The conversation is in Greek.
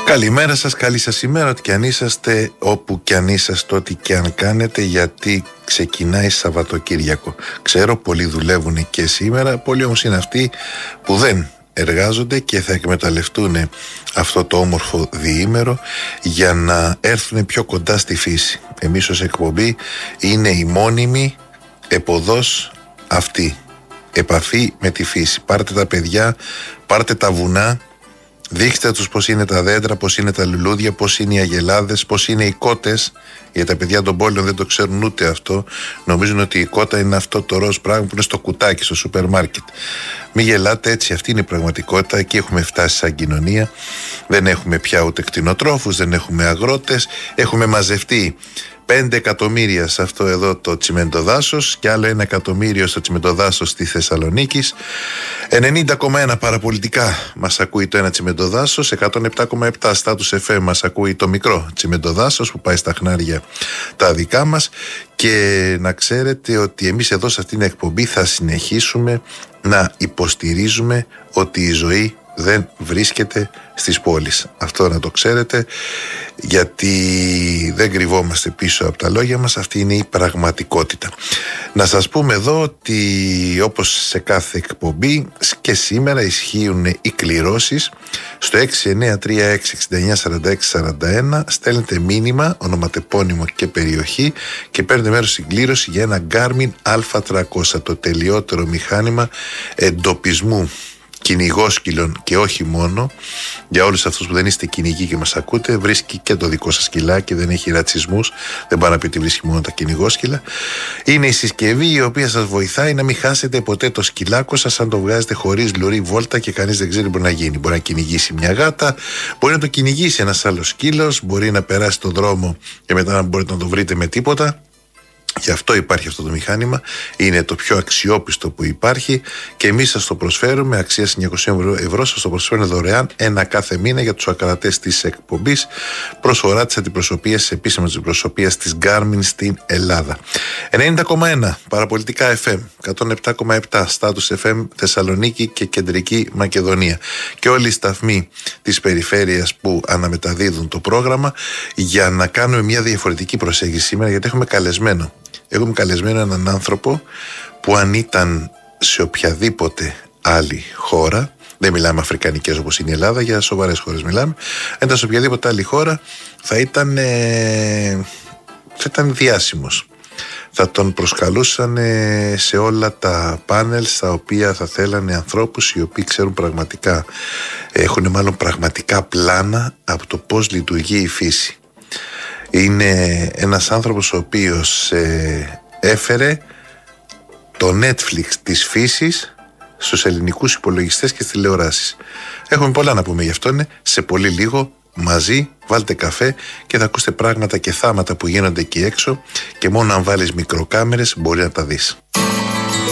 Καλημέρα σας, καλή σας ημέρα, ό,τι και αν είσαστε, όπου και αν είσαστε, ό,τι και αν κάνετε, γιατί ξεκινάει Σαββατοκύριακο. Ξέρω, πολλοί δουλεύουν και σήμερα, πολλοί όμως είναι αυτοί που δεν εργάζονται και θα εκμεταλλευτούν αυτό το όμορφο διήμερο για να έρθουν πιο κοντά στη φύση. Εμείς ως εκπομπή είναι η μόνιμη εποδός αυτή, επαφή με τη φύση. Πάρτε τα παιδιά, πάρτε τα βουνά, δείξτε τους πώς είναι τα δέντρα, πώς είναι τα λουλούδια, πώς είναι οι αγελάδες, πώς είναι οι κότες. Γιατί τα παιδιά των πόλεων δεν το ξέρουν ούτε αυτό. Νομίζουν ότι η κότα είναι αυτό το ροζ πράγμα που είναι στο κουτάκι, στο σούπερ μάρκετ. Μην γελάτε, έτσι αυτή είναι η πραγματικότητα. Εκεί έχουμε φτάσει σαν κοινωνία. Δεν έχουμε πια ούτε κτηνοτρόφους, δεν έχουμε αγρότες. Έχουμε μαζευτεί 5 εκατομμύρια σε αυτό εδώ το τσιμεντοδάσος και άλλο 1 εκατομμύριο στο τσιμεντοδάσος της Θεσσαλονίκης. 90,1 παραπολιτικά μας ακούει το ένα τσιμεντοδάσος, 107,7 Status FM μας ακούει το μικρό τσιμεντοδάσος που πάει στα χνάρια τα δικά μας. Και να ξέρετε ότι εμείς εδώ σε αυτήν την εκπομπή θα συνεχίσουμε να υποστηρίζουμε ότι η ζωή δεν βρίσκεται στις πόλεις. Αυτό να το ξέρετε, γιατί δεν κρυβόμαστε πίσω από τα λόγια μας, αυτή είναι η πραγματικότητα. Να σας πούμε εδώ ότι όπως σε κάθε εκπομπή και σήμερα ισχύουν οι κληρώσεις. Στο 6936694641 στέλνετε μήνυμα, ονοματεπώνυμο και περιοχή και παίρνετε μέρος στην κλήρωση για ένα Garmin Α300, το τελειότερο μηχάνημα εντοπισμού κυνηγόσκυλων και όχι μόνο. Για όλους αυτούς που δεν είστε κυνηγοί και μας ακούτε, βρίσκει και το δικό σας σκυλάκι, δεν έχει ρατσισμούς, δεν πάει να πει ότι βρίσκει μόνο τα κυνηγόσκυλα. Είναι η συσκευή η οποία σας βοηθάει να μην χάσετε ποτέ το σκυλάκο σας αν το βγάζετε χωρίς λουρί βόλτα και κανείς δεν ξέρει τι μπορεί να γίνει. Μπορεί να κυνηγήσει μια γάτα, μπορεί να το κυνηγήσει ένας άλλος σκύλος, μπορεί να περάσει τον δρόμο και μετά να μπορείτε να το βρείτε με τίποτα. Γι' αυτό υπάρχει αυτό το μηχάνημα, είναι το πιο αξιόπιστο που υπάρχει και εμείς σας το προσφέρουμε, αξίας 900 ευρώ, σας το προσφέρουμε δωρεάν ένα κάθε μήνα για τους ακρατές της εκπομπής, προσφορά της αντιπροσωπείας, της επίσημης αντιπροσωπείας της Garmin στην Ελλάδα. 90,1 παραπολιτικά FM, 107,7 Status FM Θεσσαλονίκη και Κεντρική Μακεδονία και όλοι οι σταθμοί της περιφέρειας που αναμεταδίδουν το πρόγραμμα, για να κάνουμε μια διαφορετική προσέγγιση σήμερα, γιατί έχουμε καλεσμένο. Έχουμε καλεσμένο έναν άνθρωπο που αν ήταν σε οποιαδήποτε άλλη χώρα, δεν μιλάμε αφρικανικές όπως είναι η Ελλάδα, για σοβαρές χώρες μιλάμε, αν ήταν σε οποιαδήποτε άλλη χώρα θα ήταν διάσημος. Θα τον προσκαλούσαν σε όλα τα πάνελ στα οποία θα θέλανε ανθρώπους οι οποίοι ξέρουν πραγματικά, έχουν μάλλον πραγματικά πλάνα από το πώς λειτουργεί η φύση. Είναι ένας άνθρωπος ο οποίος έφερε το Netflix της φύσης στους ελληνικούς υπολογιστές και στις τηλεοράσεις. Έχουμε πολλά να πούμε γι' αυτό, είναι σε πολύ λίγο μαζί, βάλτε καφέ και θα ακούσετε πράγματα και θάματα που γίνονται εκεί έξω και μόνο αν βάλεις μικροκάμερες μπορεί να τα δεις.